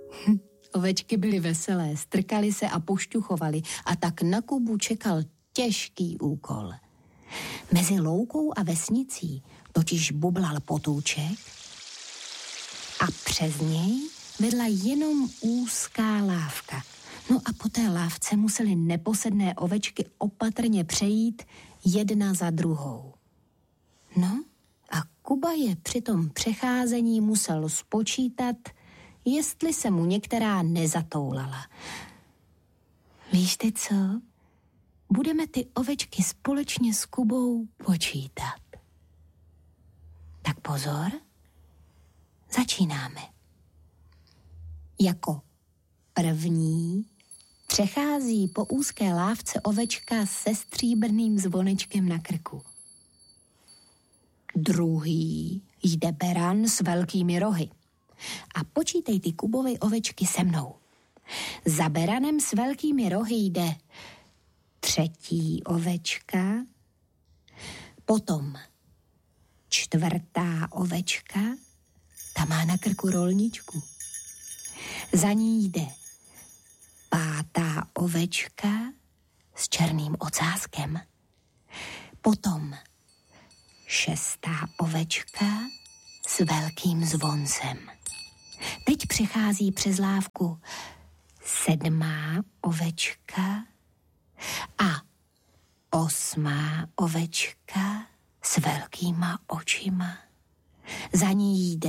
Ovečky byly veselé, strkaly se a pošťuchovaly a tak na Kubu čekal těžký úkol. Mezi loukou a vesnicí totiž bublal potůček a přes něj vedla jenom úzká lávka. No a po té lávce musely neposedné ovečky opatrně přejít jedna za druhou. No a Kuba je při tom přecházení musel spočítat, jestli se mu některá nezatoulala. Víš ty co? Budeme ty ovečky společně s Kubou počítat. Tak pozor, začínáme. Jako první přechází po úzké lávce ovečka se stříbrným zvonečkem na krku. Druhý jde beran s velkými rohy. A počítej ty Kubovy ovečky se mnou. Za beranem s velkými rohy jde třetí ovečka, potom čtvrtá ovečka, ta má na krku rolničku. Za ní jde pátá ovečka s černým ocáskem. Potom šestá ovečka s velkým zvoncem. Teď přechází přes lávku sedmá ovečka a osmá ovečka s velkýma očima. Za ní jde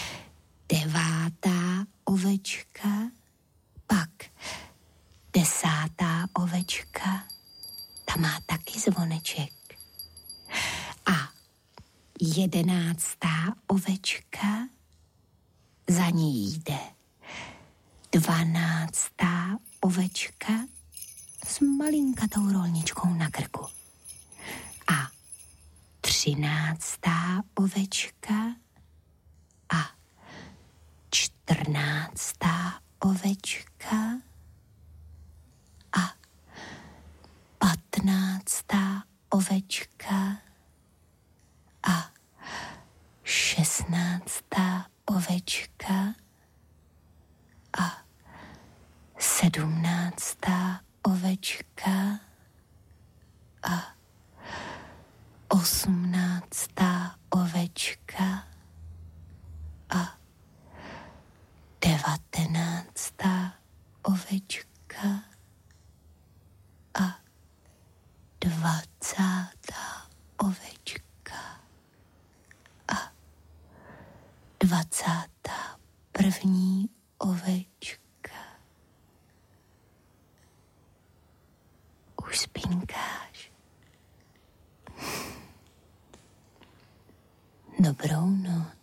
devátá ovečka, pak desátá ovečka, ta má taky zvoneček. A jedenáctá ovečka, za ní jde dvanáctá ovečka s malinkatou rolničkou na krku. A třináctá ovečka a čtrnáctá ovečka a patnáctá ovečka a šestnáctá ovečka a sedmnáctá ovečka a osmnáctá ovečka a devatenáctá ovečka a dvacátá ovečka a 21. ovečka. Už spinkáš. Dobrou noc.